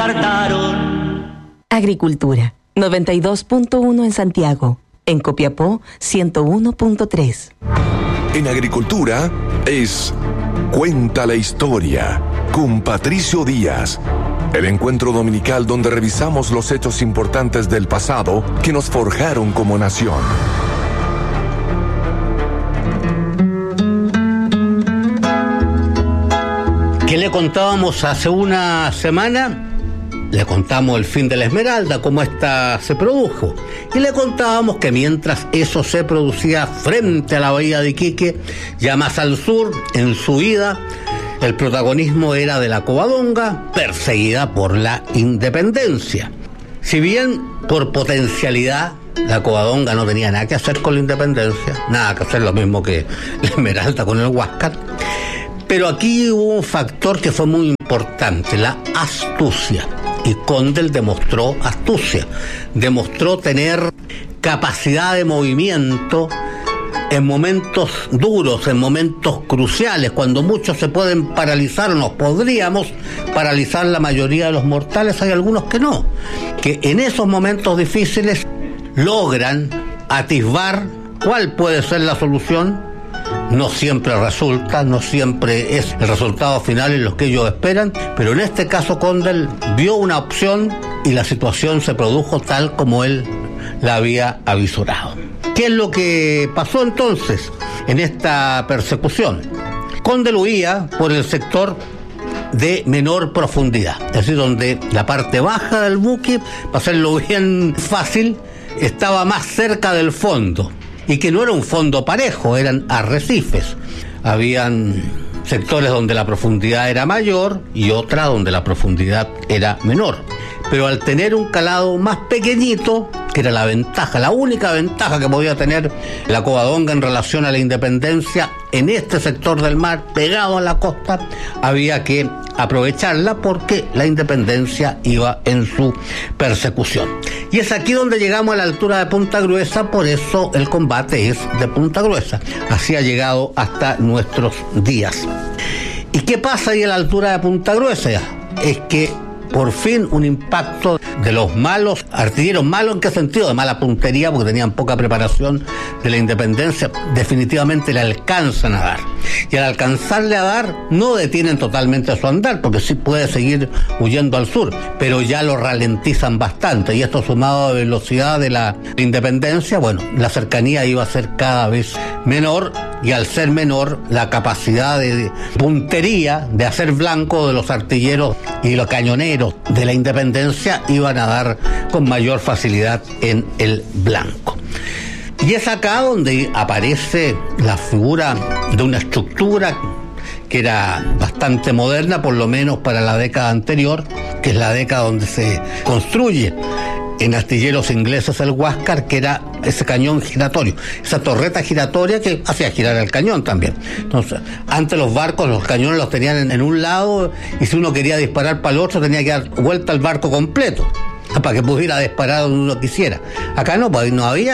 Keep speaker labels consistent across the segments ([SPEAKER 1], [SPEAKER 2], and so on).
[SPEAKER 1] Agricultura, 92.1 en Santiago. En Copiapó, 101.3.
[SPEAKER 2] En Agricultura es Cuenta la Historia con Patricio Díaz. El encuentro dominical donde revisamos los hechos importantes del pasado que nos forjaron como nación.
[SPEAKER 3] ¿Qué le contábamos hace una semana? Le contamos el fin de la Esmeralda, cómo ésta se produjo. Y le contábamos que mientras eso se producía frente a la bahía de Iquique, ya más al sur, en su ida, el protagonismo era de la Covadonga, perseguida por la independencia. Si bien por potencialidad la Covadonga no tenía nada que hacer con la independencia, nada que hacer, lo mismo que la Esmeralda con el Huáscar, pero aquí hubo un factor que fue muy importante, la astucia. Y Condell demostró astucia, demostró tener capacidad de movimiento en momentos duros, en momentos cruciales, cuando muchos se pueden paralizar o nos podríamos paralizar la mayoría de los mortales, hay algunos que no, que en esos momentos difíciles logran atisbar cuál puede ser la solución. No siempre resulta, no siempre es el resultado final en lo que ellos esperan, pero en este caso Condell vio una opción y la situación se produjo tal como él la había avisorado. ¿Qué es lo que pasó entonces en esta persecución? Condell huía por el sector de menor profundidad, es decir, donde la parte baja del buque, para hacerlo bien fácil, estaba más cerca del fondo. Y que no era un fondo parejo, eran arrecifes. Habían sectores donde la profundidad era mayor y otra donde la profundidad era menor. Pero al tener un calado más pequeñito, que era la ventaja, la única ventaja que podía tener la Covadonga en relación a la independencia, en este sector del mar, pegado a la costa, había que aprovecharla porque la independencia iba en su persecución. Y es aquí donde llegamos a la altura de Punta Gruesa, por eso el combate es de Punta Gruesa. Así ha llegado hasta nuestros días. ¿Y qué pasa ahí a la altura de Punta Gruesa? Es que por fin un impacto de los malos artilleros. ¿Malo en qué sentido? De mala puntería, porque tenían poca preparación de la independencia. Definitivamente le alcanzan a dar. Y al alcanzarle a dar, no detienen totalmente su andar, porque sí puede seguir huyendo al sur, pero ya lo ralentizan bastante. Y esto sumado a la velocidad de la independencia, bueno, la cercanía iba a ser cada vez menor, y al ser menor, la capacidad de puntería, de hacer blanco de los artilleros y los cañoneros de la independencia iban a dar con mayor facilidad en el blanco. Y es acá donde aparece la figura de una estructura que era bastante moderna, por lo menos para la década anterior, que es la década donde se construye en astilleros ingleses el Huáscar, que era ese cañón giratorio, esa torreta giratoria que hacía girar el cañón también. Entonces, antes los barcos, los cañones los tenían en un lado, y si uno quería disparar para el otro tenía que dar vuelta al barco completo para que pudiera disparar donde uno quisiera. Acá no, pues no había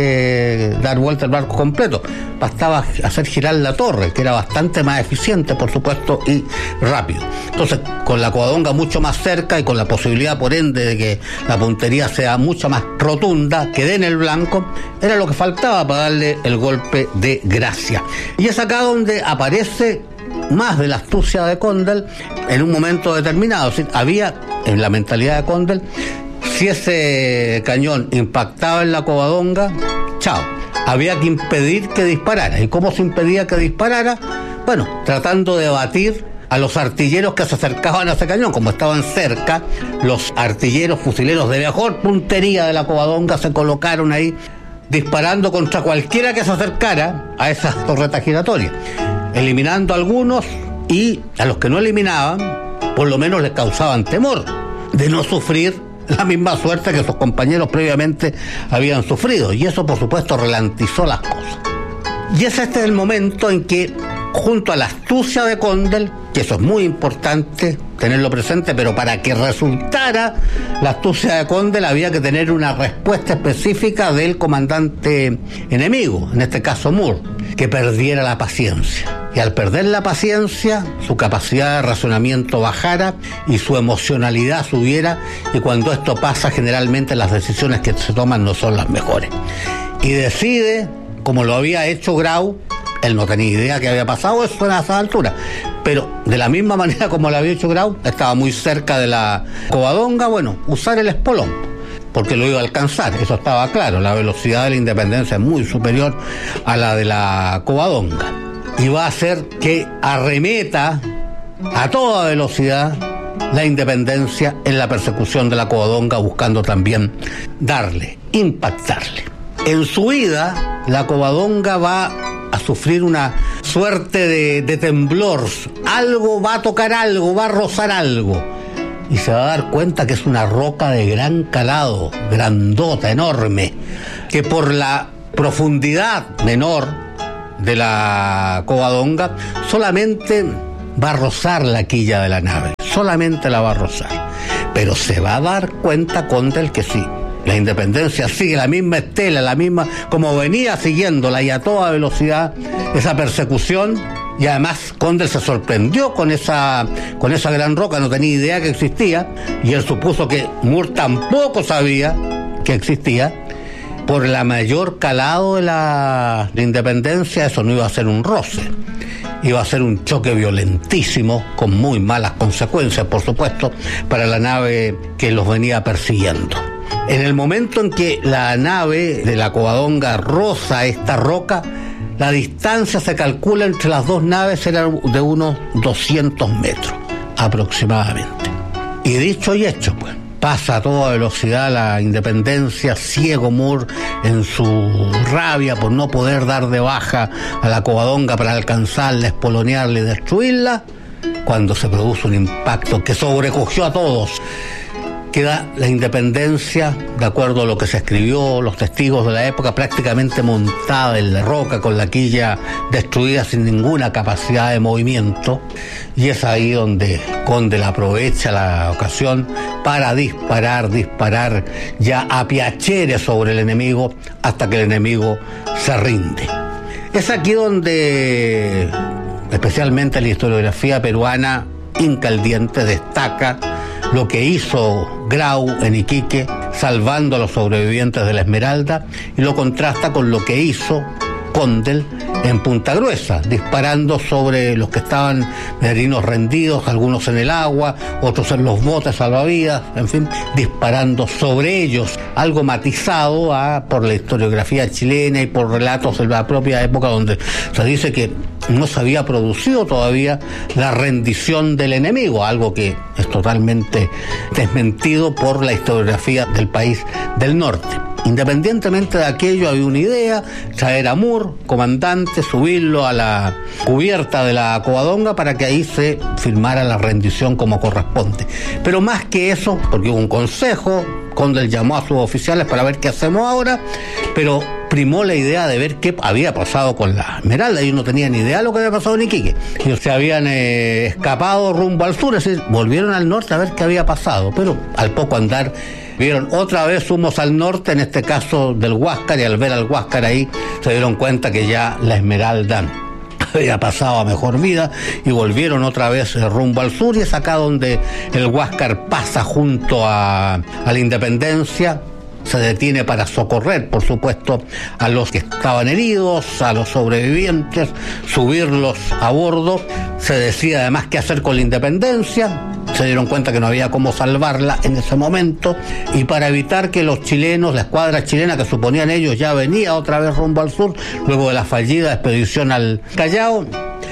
[SPEAKER 3] que dar vuelta al barco completo, bastaba hacer girar la torre, que era bastante más eficiente, por supuesto, y rápido. Entonces, con la Covadonga mucho más cerca y con la posibilidad, por ende, de que la puntería sea mucho más rotunda, que dé en el blanco, era lo que faltaba para darle el golpe de gracia. Y es acá donde aparece más de la astucia de Condell en un momento determinado. Es decir, había en la mentalidad de Condell, si ese cañón impactaba en la Covadonga, chao, había que impedir que disparara. ¿Y cómo se impedía que disparara? Bueno, tratando de batir a los artilleros que se acercaban a ese cañón. Como estaban cerca, los artilleros fusileros de mejor puntería de la Covadonga se colocaron ahí disparando contra cualquiera que se acercara a esa torreta giratoria, eliminando a algunos, y a los que no eliminaban, por lo menos les causaban temor de no sufrir la misma suerte que sus compañeros previamente habían sufrido. Y eso, por supuesto, ralentizó las cosas. Y es el momento en que, junto a la astucia de Condell, que eso es muy importante, tenerlo presente, pero para que resultara la astucia de Condell había que tener una respuesta específica del comandante enemigo, en este caso Moore, que perdiera la paciencia. Y al perder la paciencia, su capacidad de razonamiento bajara y su emocionalidad subiera, y cuando esto pasa, generalmente las decisiones que se toman no son las mejores. Y decide, como lo había hecho Grau, él no tenía idea que había pasado eso a esa altura, pero de la misma manera como lo había hecho Grau, estaba muy cerca de la Covadonga, bueno, usar el espolón, porque lo iba a alcanzar, eso estaba claro, la velocidad de la Independencia es muy superior a la de la Covadonga, y va a hacer que arremeta a toda velocidad la Independencia en la persecución de la Covadonga, buscando también impactarle. En su huida, la Covadonga va a sufrir una suerte de temblor, algo va a tocar algo, va a rozar algo, y se va a dar cuenta que es una roca de gran calado, grandota, enorme, que por la profundidad menor de la Covadonga solamente va a rozar la quilla de la nave, solamente la va a rozar, pero se va a dar cuenta Condell que sí, la Independencia sigue la misma estela, la misma, como venía siguiéndola y a toda velocidad esa persecución, y además Condell se sorprendió con esa gran roca, no tenía idea que existía, y él supuso que Moore tampoco sabía que existía. Por la mayor calado de la Independencia, eso no iba a ser un roce, iba a ser un choque violentísimo con muy malas consecuencias, por supuesto, para la nave que los venía persiguiendo. En el momento en que la nave de la Covadonga roza esta roca, la distancia se calcula entre las dos naves era de unos 200 metros aproximadamente. Y dicho y hecho, pues, pasa a toda velocidad la Independencia, ciego Moore en su rabia por no poder dar de baja a la Covadonga para alcanzarla, espolonearla y destruirla, cuando se produce un impacto que sobrecogió a todos. Queda la Independencia, de acuerdo a lo que se escribió, los testigos de la época, prácticamente montada en la roca, con la quilla destruida sin ninguna capacidad de movimiento, y es ahí donde Condell aprovecha la ocasión para disparar ya a piacere sobre el enemigo hasta que el enemigo se rinde. Es aquí donde, especialmente la historiografía peruana incaldiente, destaca lo que hizo Grau en Iquique, salvando a los sobrevivientes de la Esmeralda, y lo contrasta con lo que hizo Condell en Punta Gruesa, disparando sobre los que estaban marinos rendidos, algunos en el agua, otros en los botes salvavidas, en fin, disparando sobre ellos, algo matizado por la historiografía chilena y por relatos de la propia época, donde se dice que no se había producido todavía la rendición del enemigo, algo que es totalmente desmentido por la historiografía del país del norte. Independientemente de aquello, había una idea: traer a Moore, comandante, subirlo a la cubierta de la Covadonga para que ahí se firmara la rendición como corresponde. Pero más que eso, porque hubo un consejo, Condell llamó a sus oficiales para ver qué hacemos ahora, pero primó la idea de ver qué había pasado con la Esmeralda. Ellos no tenían ni idea de lo que había pasado en Iquique. Ellos se habían escapado rumbo al sur, es decir, volvieron al norte a ver qué había pasado, pero al poco andar vieron otra vez humos al norte, en este caso del Huáscar, y al ver al Huáscar ahí se dieron cuenta que ya la Esmeralda había pasado a mejor vida, y volvieron otra vez rumbo al sur, y es acá donde el Huáscar pasa junto a la Independencia. Se detiene para socorrer, por supuesto, a los que estaban heridos, a los sobrevivientes, subirlos a bordo. Se decide además qué hacer con la Independencia. Se dieron cuenta que no había cómo salvarla en ese momento, y para evitar que los chilenos, la escuadra chilena que suponían ellos ya venía otra vez rumbo al sur, luego de la fallida expedición al Callao,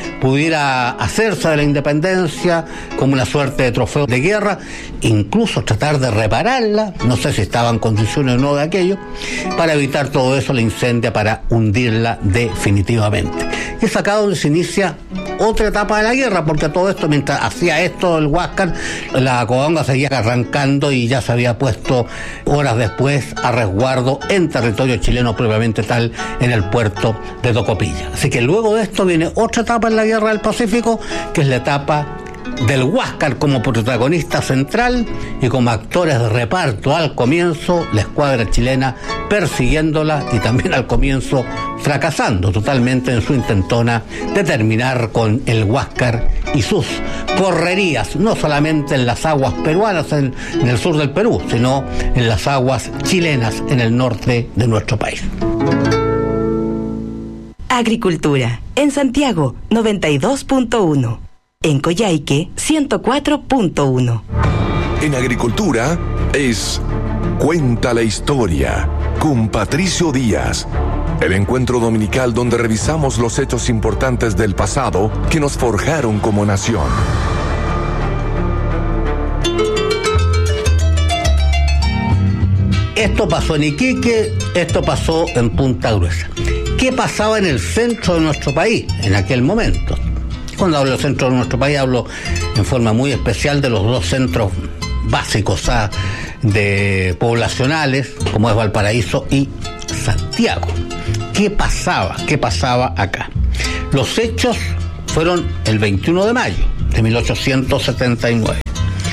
[SPEAKER 3] pudiera hacerse de la Independencia como una suerte de trofeo de guerra, incluso tratar de repararla, no sé si estaba en condiciones o no de aquello. Para evitar todo eso, la incendia para hundirla definitivamente. Y es acá donde se inicia otra etapa de la guerra, porque todo esto, mientras hacía esto el Huáscar, la Covadonga seguía arrancando y ya se había puesto horas después a resguardo en territorio chileno propiamente tal, en el puerto de Tocopilla. Así que luego de esto viene otra etapa en la guerra del Pacífico, que es la etapa del Huáscar como protagonista central y como actores de reparto al comienzo, la escuadra chilena persiguiéndola y también al comienzo fracasando totalmente en su intentona de terminar con el Huáscar y sus correrías, no solamente en las aguas peruanas en el sur del Perú, sino en las aguas chilenas en el norte de nuestro país.
[SPEAKER 1] Agricultura. En Santiago, 92.1. En Coyhaique, 104.1.
[SPEAKER 2] En Agricultura es Cuenta la Historia con Patricio Díaz. El encuentro dominical donde revisamos los hechos importantes del pasado que nos forjaron como nación.
[SPEAKER 3] Esto pasó en Iquique, esto pasó en Punta Gruesa. ¿Qué pasaba en el centro de nuestro país en aquel momento? Cuando hablo del centro de nuestro país hablo en forma muy especial de los dos centros básicos de poblacionales, como es Valparaíso y Santiago. ¿Qué pasaba acá? Los hechos fueron el 21 de mayo de 1879.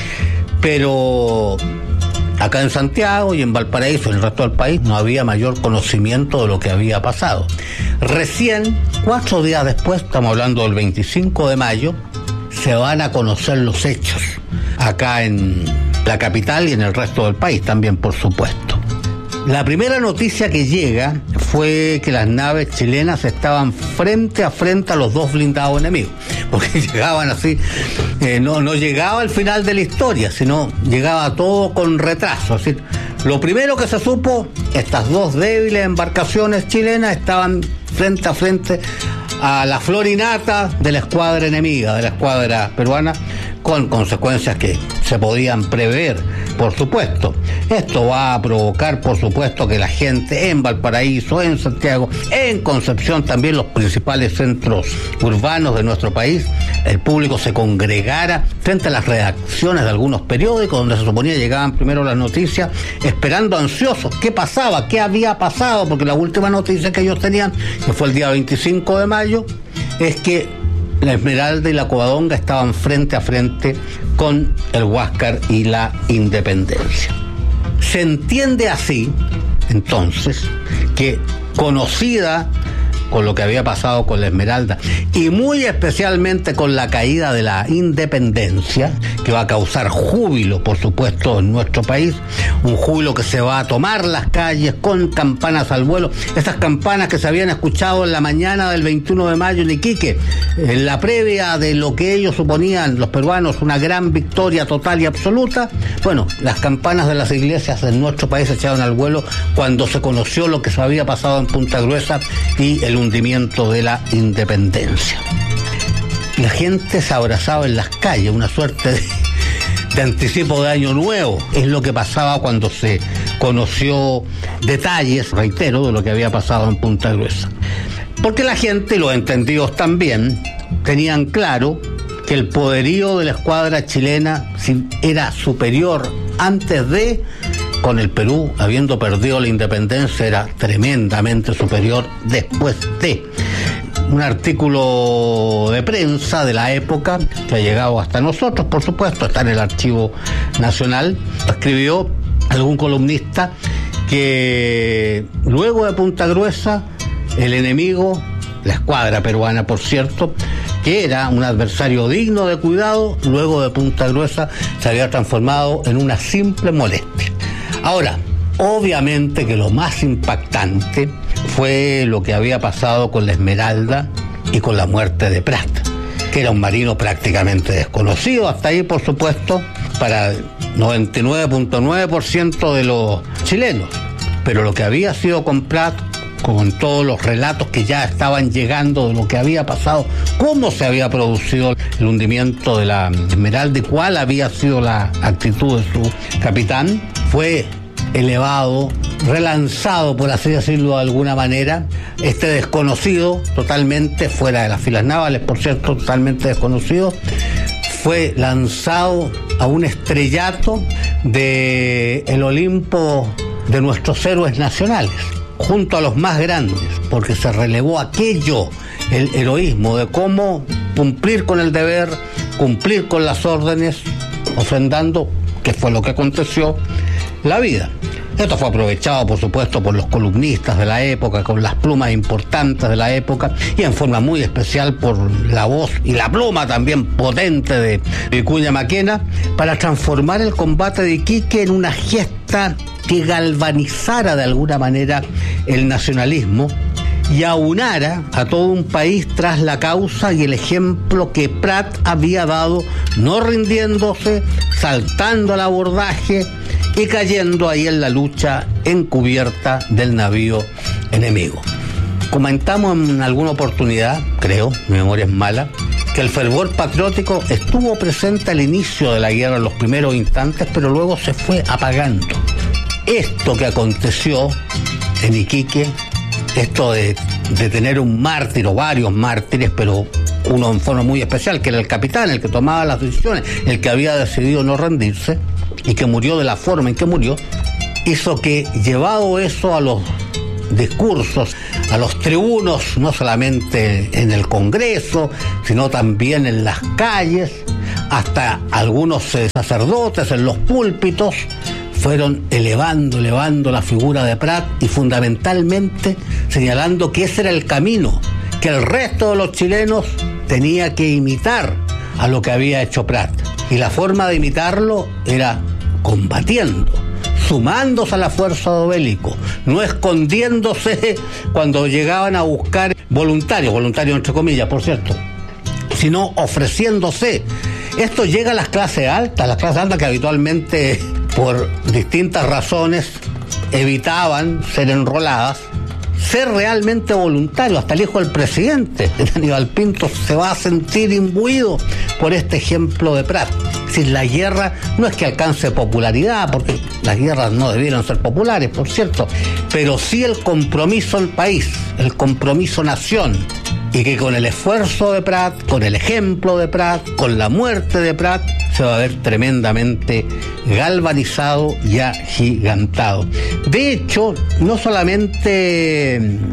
[SPEAKER 3] Pero acá en Santiago y en Valparaíso y en el resto del país no había mayor conocimiento de lo que había pasado. Recién, 4 días después, estamos hablando del 25 de mayo, se van a conocer los hechos acá en la capital y en el resto del país también, por supuesto. La primera noticia que llega fue que las naves chilenas estaban frente a frente a los dos blindados enemigos, porque llegaban así, no llegaba al final de la historia, sino llegaba todo con retraso. Así, lo primero que se supo, estas dos débiles embarcaciones chilenas estaban frente a frente a la florinata de la escuadra enemiga, de la escuadra peruana, con consecuencias que se podían prever, por supuesto. Esto va a provocar, por supuesto, que la gente en Valparaíso, en Santiago, en Concepción, también los principales centros urbanos de nuestro país, el público se congregara frente a las redacciones de algunos periódicos donde se suponía llegaban primero las noticias, esperando ansiosos qué pasaba, qué había pasado, porque la última noticia que ellos tenían, que fue el día 25 de mayo, es que la Esmeralda y la Covadonga estaban frente a frente con el Huáscar y la Independencia. Se entiende así, entonces, que conocida con lo que había pasado con la Esmeralda y muy especialmente con la caída de la Independencia, que va a causar júbilo, por supuesto, en nuestro país, un júbilo que se va a tomar las calles con campanas al vuelo, esas campanas que se habían escuchado en la mañana del 21 de mayo en Iquique, en la previa de lo que ellos suponían, los peruanos, una gran victoria total y absoluta. Bueno, las campanas de las iglesias en nuestro país se echaron al vuelo cuando se conoció lo que se había pasado en Punta Gruesa y el hundimiento de la Independencia. La gente se abrazaba en las calles, una suerte de anticipo de Año Nuevo. Es lo que pasaba cuando se conoció detalles, reitero, de lo que había pasado en Punta Gruesa. Porque la gente, y los entendidos también, tenían claro que el poderío de la escuadra chilena era superior antes de, con el Perú habiendo perdido la independencia, era tremendamente superior después de. Un artículo de prensa de la época que ha llegado hasta nosotros, por supuesto, está en el Archivo Nacional, escribió algún columnista que luego de Punta Gruesa el enemigo, la escuadra peruana por cierto, que era un adversario digno de cuidado, luego de Punta Gruesa se había transformado en una simple molestia. Ahora, obviamente que lo más impactante fue lo que había pasado con la Esmeralda y con la muerte de Prat, que era un marino prácticamente desconocido hasta ahí, por supuesto, para el 99.9% de los chilenos. Pero lo que había sido con Prat, con todos los relatos que ya estaban llegando de lo que había pasado, cómo se había producido el hundimiento de la Esmeralda y cuál había sido la actitud de su capitán, fue elevado, relanzado, por así decirlo de alguna manera, este desconocido, totalmente fuera de las filas navales, por cierto, totalmente desconocido, fue lanzado a un estrellato del Olimpo de nuestros héroes nacionales, junto a los más grandes, porque se relevó aquello, el heroísmo de cómo cumplir con el deber, cumplir con las órdenes, ofrendando, que fue lo que aconteció, la vida. Esto fue aprovechado, por supuesto, por los columnistas de la época, con las plumas importantes de la época, y en forma muy especial por la voz y la pluma también potente de Vicuña Maquena, para transformar el combate de Iquique en una gesta que galvanizara de alguna manera el nacionalismo y aunara a todo un país tras la causa y el ejemplo que Prat había dado, no rindiéndose, saltando al abordaje y cayendo ahí en la lucha encubierta del navío enemigo. Comentamos en alguna oportunidad, creo, mi memoria es mala, que el fervor patriótico estuvo presente al inicio de la guerra en los primeros instantes, pero luego se fue apagando. Esto que aconteció en Iquique, esto de tener un mártir o varios mártires, pero uno en forma muy especial, que era el capitán, el que tomaba las decisiones, el que había decidido no rendirse y que murió de la forma en que murió, hizo que, llevado eso a los discursos, a los tribunos, no solamente en el Congreso, sino también en las calles, hasta algunos sacerdotes en los púlpitos, fueron elevando la figura de Prat y fundamentalmente señalando que ese era el camino, que el resto de los chilenos tenía que imitar a lo que había hecho Prat. Y la forma de imitarlo era combatiendo, sumándose a la fuerza de Bélico, no escondiéndose cuando llegaban a buscar voluntarios entre comillas, por cierto, sino ofreciéndose. Esto llega a las clases altas que habitualmente, por distintas razones, evitaban ser enroladas, ser realmente voluntario. Hasta el hijo del presidente, Aníbal Pinto, se va a sentir imbuido por este ejemplo de Prat. Es decir, la guerra no es que alcance popularidad, porque las guerras no debieron ser populares, por cierto, pero sí el compromiso al país, el compromiso nación, y que con el esfuerzo de Prat, con el ejemplo de Prat, con la muerte de Prat, se va a ver tremendamente galvanizado y agigantado. De hecho, no solamente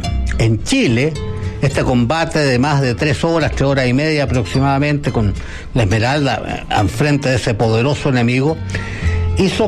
[SPEAKER 3] en Chile, este combate de más de 3 horas y media aproximadamente, con la Esmeralda al frente de ese poderoso enemigo, hizo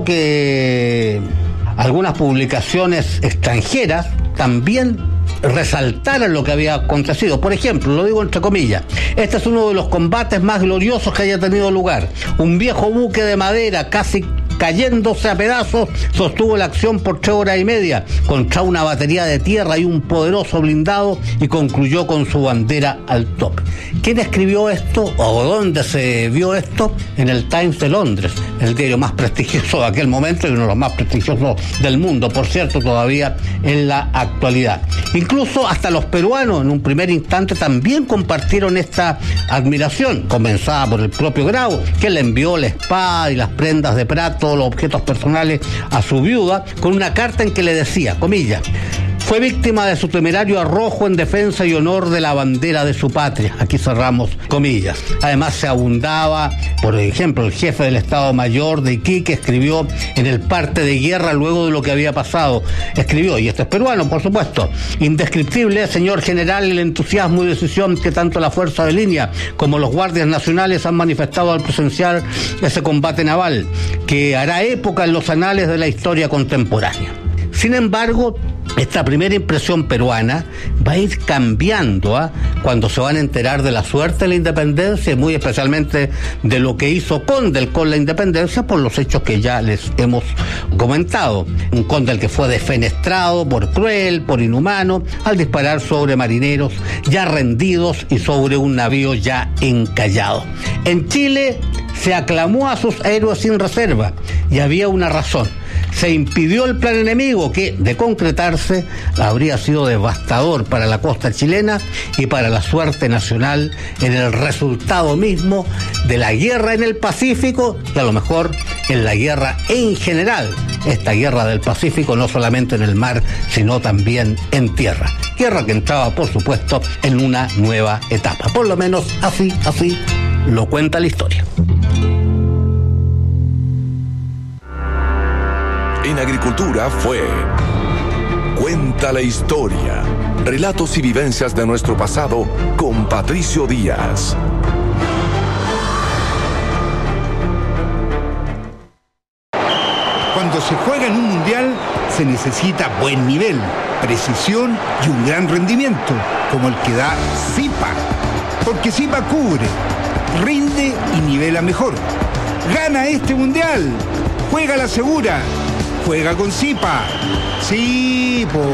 [SPEAKER 3] que algunas publicaciones extranjeras también resaltaran lo que había acontecido. Por ejemplo, lo digo entre comillas, este es uno de los combates más gloriosos que haya tenido lugar. Un viejo buque de madera, casi cayéndose a pedazos, sostuvo la acción por 3 horas y media contra una batería de tierra y un poderoso blindado, y concluyó con su bandera al tope. ¿Quién escribió esto o dónde se vio esto? En el Times de Londres, el diario más prestigioso de aquel momento y uno de los más prestigiosos del mundo, por cierto, todavía en la actualidad. Incluso hasta los peruanos en un primer instante también compartieron esta admiración, comenzada por el propio Grau, que le envió la espada y las prendas de Prat, todos los objetos personales, a su viuda, con una carta en que le decía, comillas: fue víctima de su temerario arrojo en defensa y honor de la bandera de su patria. Aquí cerramos comillas. Además se abundaba, por ejemplo, el jefe del Estado Mayor de Iquique escribió en el parte de guerra luego de lo que había pasado. Escribió, y esto es peruano, por supuesto: indescriptible, señor general, el entusiasmo y decisión que tanto la Fuerza de Línea como los guardias nacionales han manifestado al presenciar ese combate naval, que hará época en los anales de la historia contemporánea. Sin embargo, esta primera impresión peruana va a ir cambiando cuando se van a enterar de la suerte de la independencia y muy especialmente de lo que hizo Condell con la independencia por los hechos que ya les hemos comentado. Un Condell que fue defenestrado por cruel, por inhumano, al disparar sobre marineros ya rendidos y sobre un navío ya encallado. En Chile se aclamó a sus héroes sin reserva y había una razón. Se impidió el plan enemigo que, de concretarse, habría sido devastador para la costa chilena y para la suerte nacional en el resultado mismo de la guerra en el Pacífico y a lo mejor en la guerra en general. Esta guerra del Pacífico no solamente en el mar, sino también en tierra. Guerra que entraba, por supuesto, en una nueva etapa. Por lo menos así lo cuenta la historia.
[SPEAKER 2] En Agricultura fue Cuenta la Historia. Relatos y vivencias de nuestro pasado con Patricio Díaz.
[SPEAKER 4] Cuando se juega en un mundial se necesita buen nivel, precisión y un gran rendimiento, como el que da Zipa. Porque Zipa cubre, rinde y nivela mejor. Gana este mundial. Juega la segura. Juega con Zipa. Sí, po.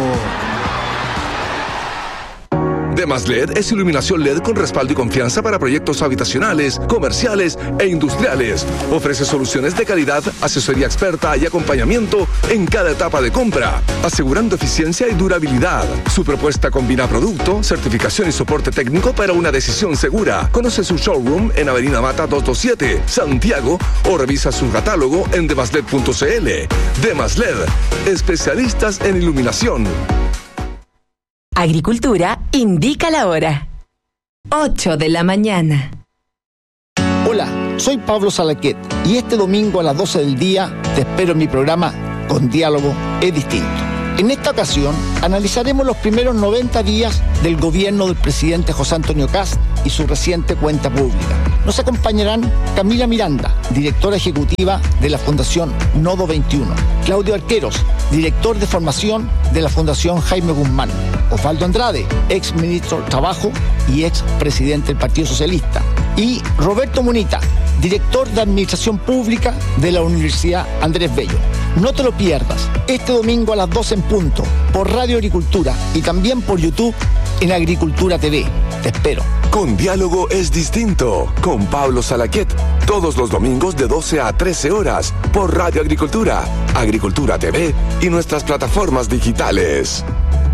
[SPEAKER 2] Demas LED es iluminación LED con respaldo y confianza para proyectos habitacionales, comerciales e industriales. Ofrece soluciones de calidad, asesoría experta y acompañamiento en cada etapa de compra, asegurando eficiencia y durabilidad. Su propuesta combina producto, certificación y soporte técnico para una decisión segura. Conoce su showroom en Avenida Mata 227, Santiago, o revisa su catálogo en demasled.cl. Demas LED, especialistas en iluminación.
[SPEAKER 1] Agricultura indica la hora. 8 de la mañana.
[SPEAKER 5] Hola, soy Pablo Salaquet y este domingo a las 12 del día te espero en mi programa Con Diálogo es Distinto. En esta ocasión analizaremos los primeros 90 días del gobierno del presidente José Antonio Kast y su reciente cuenta pública. Nos acompañarán Camila Miranda, directora ejecutiva de la Fundación Nodo 21, Claudio Arqueros, director de formación de la Fundación Jaime Guzmán, Osvaldo Andrade, ex ministro de Trabajo y ex presidente del Partido Socialista, y Roberto Munita, director de Administración Pública de la Universidad Andrés Bello. No te lo pierdas, este domingo a las 12 en punto, por Radio Agricultura y también por YouTube en Agricultura TV. Te espero.
[SPEAKER 2] Con Diálogo es Distinto, con Pablo Salaquet, todos los domingos de 12 a 13 horas, por Radio Agricultura, Agricultura TV y nuestras plataformas digitales.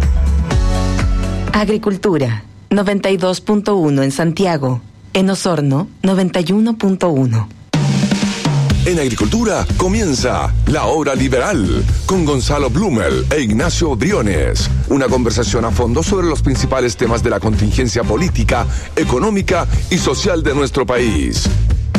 [SPEAKER 1] Agricultura, 92.1 en Santiago. En Osorno, 91.1.
[SPEAKER 2] En Agricultura comienza La Hora Liberal con Gonzalo Blumel e Ignacio Briones. Una conversación a fondo sobre los principales temas de la contingencia política, económica y social de nuestro país.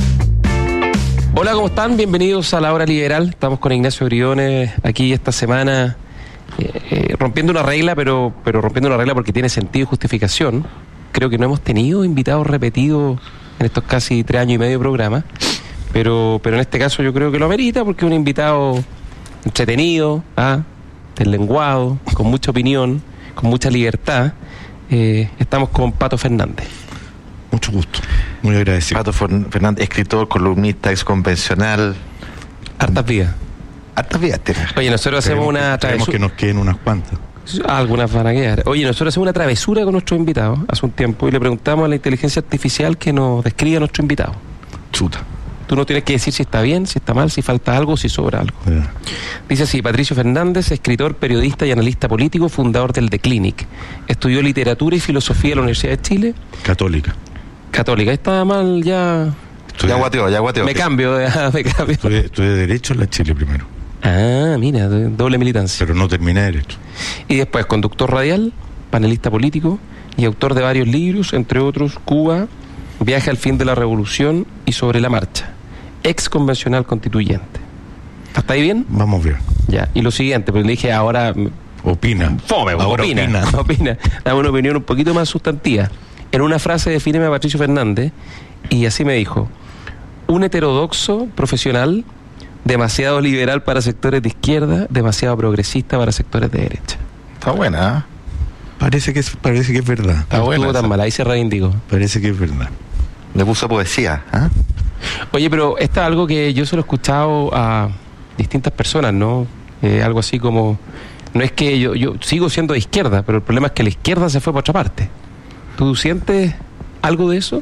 [SPEAKER 6] Hola, ¿cómo están? Bienvenidos a La Hora Liberal. Estamos con Ignacio Briones aquí esta semana rompiendo una regla, pero rompiendo una regla porque tiene sentido y justificación. Creo que no hemos tenido invitados repetidos en estos casi 3 años y medio de programa. Pero en este caso yo creo que lo amerita porque es un invitado entretenido, deslenguado, con mucha opinión, con mucha libertad. Estamos con Pato Fernández.
[SPEAKER 7] Mucho gusto, muy agradecido.
[SPEAKER 8] Pato Fernández, escritor, columnista, exconvencional.
[SPEAKER 6] Hartas vidas.
[SPEAKER 8] Hartas vidas tiene.
[SPEAKER 6] Oye, nosotros hacemos una travesura.
[SPEAKER 7] Esperemos que nos queden unas cuantas.
[SPEAKER 6] Algunas van a quedar. Oye, nosotros hacemos una travesura con nuestros invitados hace un tiempo y le preguntamos a la inteligencia artificial que nos describa a nuestro invitado.
[SPEAKER 7] Chuta.
[SPEAKER 6] Tú no tienes que decir si está bien, si está mal, si falta algo, si sobra algo.
[SPEAKER 7] Yeah.
[SPEAKER 6] Dice así: Patricio Fernández, escritor, periodista y analista político, fundador del The Clinic. Estudió literatura y filosofía en la Universidad de Chile.
[SPEAKER 7] Católica.
[SPEAKER 6] Católica. Está mal, ya
[SPEAKER 8] guateó.
[SPEAKER 6] Me cambio.
[SPEAKER 7] Estudié Derecho en la Chile primero.
[SPEAKER 6] Ah, mira, doble militancia.
[SPEAKER 7] Pero no terminé Derecho.
[SPEAKER 6] Y después conductor radial, panelista político y autor de varios libros, entre otros Cuba, Viaje al fin de la revolución y Sobre la marcha. Ex convencional constituyente. ¿Hasta ahí bien?
[SPEAKER 7] Vamos bien.
[SPEAKER 6] Ya, y lo siguiente, pues le dije ahora...
[SPEAKER 7] Opina.
[SPEAKER 6] Fome, ahora opina. Dame una opinión un poquito más sustantiva. En una frase defíneme a Patricio Fernández y así me dijo: un heterodoxo profesional, demasiado liberal para sectores de izquierda, demasiado progresista para sectores de derecha.
[SPEAKER 8] Está buena,
[SPEAKER 7] Parece que es verdad.
[SPEAKER 6] Está buena. No estuvo tan mal, ahí se reivindicó.
[SPEAKER 7] Parece que es verdad.
[SPEAKER 8] Le puso poesía,
[SPEAKER 6] Oye, pero esto es algo que yo se lo he escuchado a distintas personas, ¿no? Algo así como... No es que yo sigo siendo de izquierda, pero el problema es que la izquierda se fue por otra parte. ¿Tú sientes algo de eso?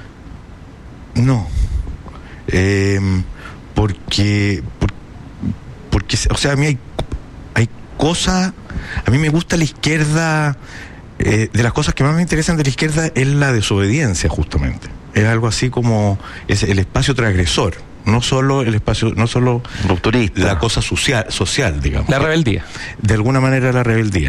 [SPEAKER 7] No. Porque o sea, a mí hay cosas... A mí me gusta la izquierda... de las cosas que más me interesan de la izquierda es la desobediencia, justamente. Es algo así como es el espacio transgresor, no solo el espacio, no solo
[SPEAKER 8] rupturista,
[SPEAKER 7] la cosa social, digamos.
[SPEAKER 6] La rebeldía.
[SPEAKER 7] De alguna manera la rebeldía.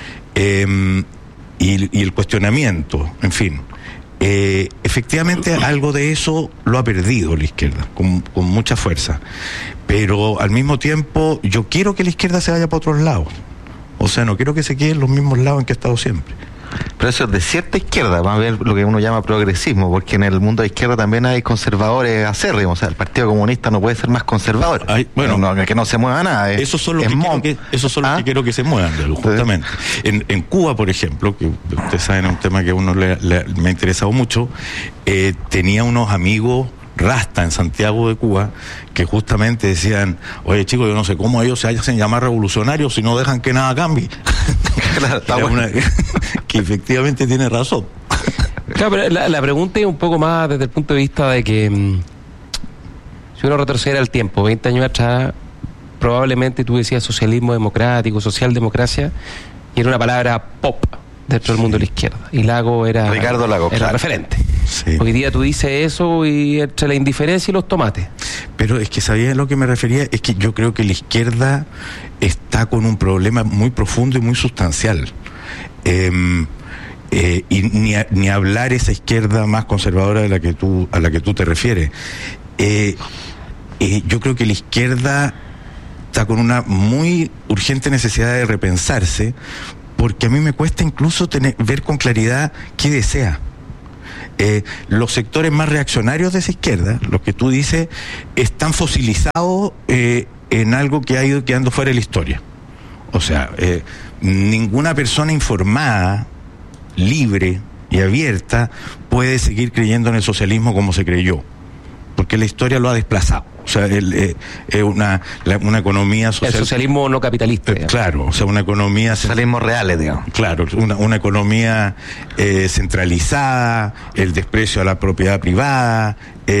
[SPEAKER 7] Y el cuestionamiento, en fin. Efectivamente algo de eso lo ha perdido la izquierda, con mucha fuerza. Pero al mismo tiempo yo quiero que la izquierda se vaya para otros lados. O sea, no quiero que se quede en los mismos lados en que ha estado siempre.
[SPEAKER 8] Pero eso es de cierta izquierda, más bien lo que uno llama progresismo, porque en el mundo de izquierda también hay conservadores acérrimos. O sea, el Partido Comunista no puede ser más conservador. Que no se mueva nada.
[SPEAKER 7] Esos son los que quiero que se muevan, justamente. En Cuba, por ejemplo, que ustedes saben, es un tema que a uno me ha interesado mucho, tenía unos amigos rasta en Santiago de Cuba que justamente decían: oye, chicos, yo no sé cómo ellos se hacen llamar revolucionarios si no dejan que nada cambie. Claro, que efectivamente tiene razón.
[SPEAKER 6] Claro, pero la pregunta es un poco más desde el punto de vista de que si uno retrocediera el tiempo, 20 años atrás, probablemente tú decías socialismo democrático, socialdemocracia, y era una palabra pop dentro del mundo de la izquierda. Y
[SPEAKER 8] Ricardo Lago
[SPEAKER 6] era referente. Sí. Hoy día tú dices eso y entre la indiferencia y los tomates.
[SPEAKER 7] Pero es que ¿sabías a lo que me refería? Es que yo creo que la izquierda está con un problema muy profundo y muy sustancial. Y ni hablar esa izquierda más conservadora a la que tú te refieres. Yo creo que la izquierda está con una muy urgente necesidad de repensarse, porque a mí me cuesta incluso ver con claridad qué desea. Los sectores más reaccionarios de esa izquierda, los que tú dices, están fosilizados en algo que ha ido quedando fuera de la historia. O sea, ninguna persona informada, libre y abierta puede seguir creyendo en el socialismo como se creyó, porque la historia lo ha desplazado. O sea, es una economía social.
[SPEAKER 6] El socialismo no capitalista.
[SPEAKER 7] Claro, o sea, una economía.
[SPEAKER 8] Socialismo reales, digamos.
[SPEAKER 7] Claro, una economía centralizada, el desprecio a la propiedad privada,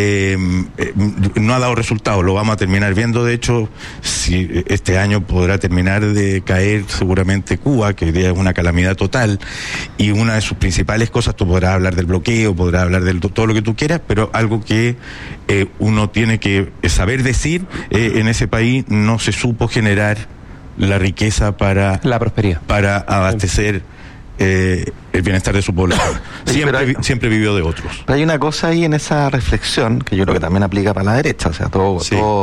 [SPEAKER 7] no ha dado resultados. Lo vamos a terminar viendo. De hecho, si este año podrá terminar de caer seguramente Cuba, que hoy día es una calamidad total, y una de sus principales cosas, tú podrás hablar del bloqueo, podrás hablar de todo lo que tú quieras, pero algo que uno tiene que saber decir, en ese país no se supo generar la riqueza para
[SPEAKER 6] la prosperidad,
[SPEAKER 7] para abastecer el bienestar de su población. Siempre vivió de otros.
[SPEAKER 8] Pero hay una cosa ahí en esa reflexión que yo creo que también aplica para la derecha. O sea, todo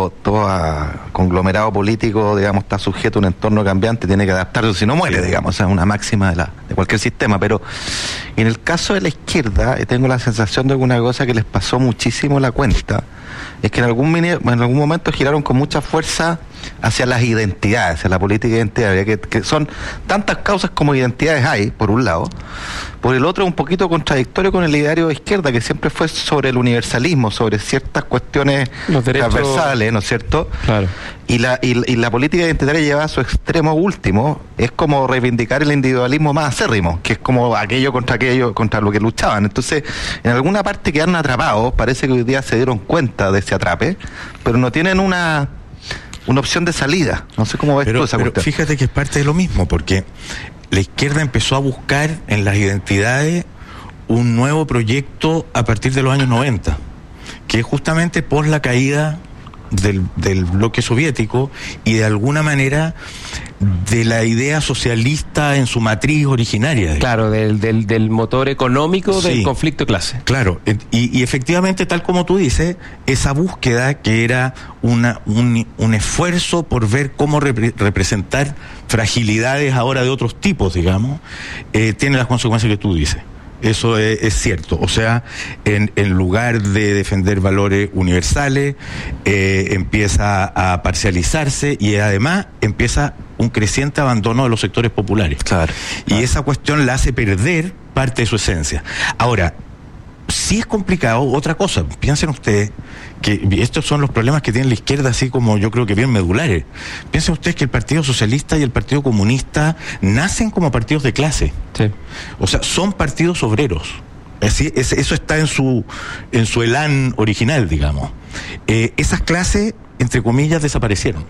[SPEAKER 8] conglomerado político, digamos, está sujeto a un entorno cambiante, tiene que adaptarse, si no muere, digamos. O sea, es una máxima de cualquier sistema. Pero en el caso de la izquierda, tengo la sensación de que una cosa que les pasó muchísimo la cuenta es que en algún momento giraron con mucha fuerza hacia las identidades, hacia la política identitaria, que son tantas causas como identidades hay, por un lado. Por el otro, un poquito contradictorio con el ideario de izquierda, que siempre fue sobre el universalismo, sobre ciertas cuestiones transversales, ¿no es cierto? Claro. Y la política identitaria lleva a su extremo último, es como reivindicar el individualismo más acérrimo, que es como aquello contra lo que luchaban. Entonces, en alguna parte quedaron atrapados, parece que hoy día se dieron cuenta de ese atrape, pero no tienen una opción de salida. No sé cómo ves tú esa cuestión.
[SPEAKER 7] Pero fíjate que es parte de lo mismo, porque la izquierda empezó a buscar en las identidades un nuevo proyecto a partir de los años 90, que es justamente por la caída del bloque soviético y de alguna manera de la idea socialista en su matriz originaria.
[SPEAKER 6] Claro, del motor económico del conflicto de clase.
[SPEAKER 7] Claro, y efectivamente, tal como tú dices, esa búsqueda que era un esfuerzo por ver cómo representar fragilidades ahora de otros tipos, digamos, tiene las consecuencias que tú dices. Eso es cierto. O sea, en lugar de defender valores universales, empieza a parcializarse y además empieza un creciente abandono de los sectores populares. Claro. Y esa cuestión la hace perder parte de su esencia. Ahora, sí es complicado otra cosa. Piensen ustedes que estos son los problemas que tiene la izquierda, así como yo creo que bien medulares. Piensen ustedes que el Partido Socialista y el Partido Comunista nacen como partidos de clase. Sí. O sea, son partidos obreros. Eso está en su elán original, digamos. Esas clases, entre comillas, desaparecieron.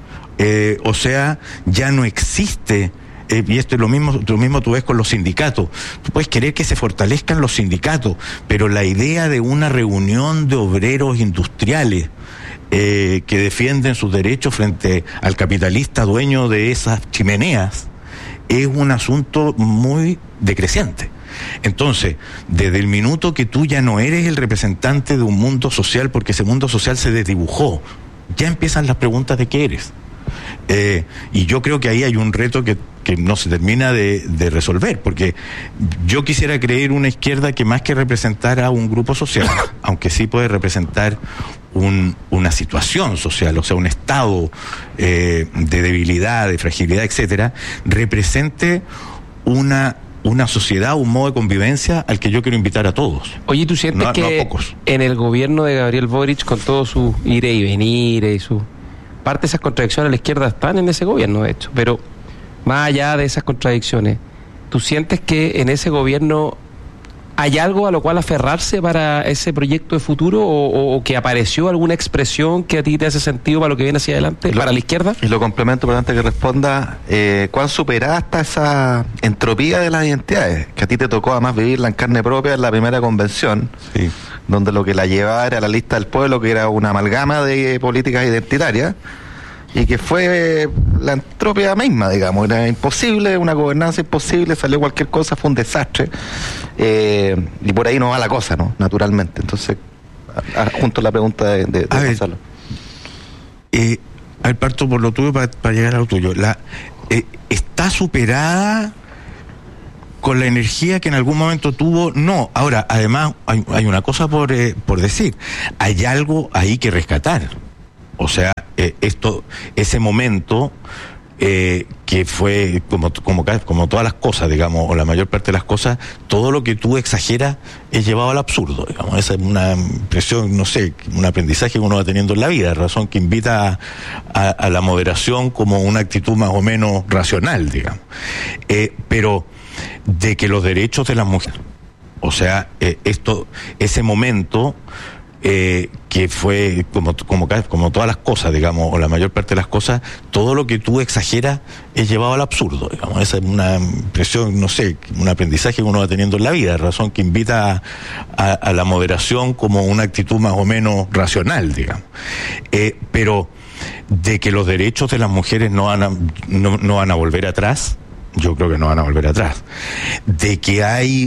[SPEAKER 7] O sea, ya no existe. Y esto es lo mismo tú ves con los sindicatos. Tú puedes querer que se fortalezcan los sindicatos, pero la idea de una reunión de obreros industriales que defienden sus derechos frente al capitalista dueño de esas chimeneas es un asunto muy decreciente. Entonces, desde el minuto que tú ya no eres el representante de un mundo social, porque ese mundo social se desdibujó, ya empiezan las preguntas de qué eres. Y yo creo que ahí hay un reto que que no se termina de resolver, porque yo quisiera creer una izquierda que más que representar a un grupo social, aunque sí puede representar una situación social, o sea, un estado de debilidad, de fragilidad, etcétera, represente una sociedad, un modo de convivencia al que yo quiero invitar a todos.
[SPEAKER 6] Oye, ¿tú sientes que en el gobierno de Gabriel Boric, con todo su ire y venir y su parte de esas contradicciones a la izquierda están en ese gobierno, de hecho, pero más allá de esas contradicciones, ¿tú sientes que en ese gobierno hay algo a lo cual aferrarse para ese proyecto de futuro o que apareció alguna expresión que a ti te hace sentido para lo que viene hacia adelante, para la izquierda?
[SPEAKER 8] Y lo complemento, pero antes que responda, ¿cuán superada está esa entropía de las identidades? Que a ti te tocó además vivirla en carne propia en la primera convención,
[SPEAKER 7] Sí.
[SPEAKER 8] donde lo que la llevaba era la lista del pueblo, que era una amalgama de políticas identitarias, y que fue la entropía misma, digamos, era imposible, una gobernanza imposible, salió cualquier cosa, fue un desastre, y por ahí no va la cosa, ¿no? Naturalmente. Entonces, junto a la pregunta de Gonzalo.
[SPEAKER 7] Al parto por lo tuyo para llegar a lo tuyo. ¿Está superada con la energía que en algún momento tuvo? No. Ahora, además, hay una cosa por decir. Hay algo ahí que rescatar. O sea, ese momento que fue como todas las cosas, digamos, o la mayor parte de las cosas, todo lo que tú exageras es llevado al absurdo, digamos. Esa es una impresión, no sé, un aprendizaje que uno va teniendo en la vida, razón que invita a la moderación como una actitud más o menos racional, digamos. Pero de que los derechos de las mujeres, o sea, ese momento que fue como todas las cosas, digamos, o la mayor parte de las cosas, todo lo que tú exageras es llevado al absurdo, digamos. Esa es una impresión, no sé, un aprendizaje que uno va teniendo en la vida, razón que invita a la moderación como una actitud más o menos racional, digamos. Pero de que los derechos de las mujeres no van a volver atrás, yo creo que no van a volver atrás. De que hay